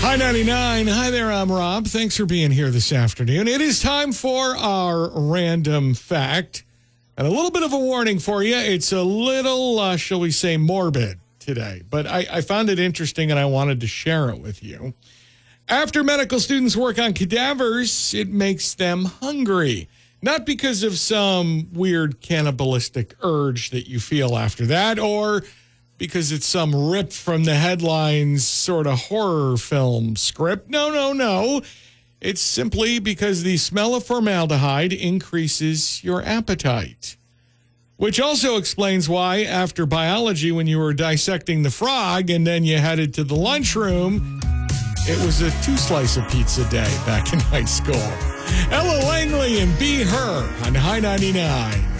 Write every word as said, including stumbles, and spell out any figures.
Hi ninety-nine. Hi there, I'm Rob. Thanks for being here this afternoon. It is time for our random fact. And a little bit of a warning for you. It's a little, uh, shall we say, morbid today. But I, I found it interesting and I wanted to share it with you. After medical students work on cadavers, it makes them hungry. Not because of some weird cannibalistic urge that you feel after that, or because it's some rip from the headlines sort of horror film script. No, no, no. It's simply because the smell of formaldehyde increases your appetite. Which also explains why, after biology, when you were dissecting the frog and then you headed to the lunchroom, it was a two-slice of pizza day back in high school. Ella Langley and Be Her on High ninety-nine.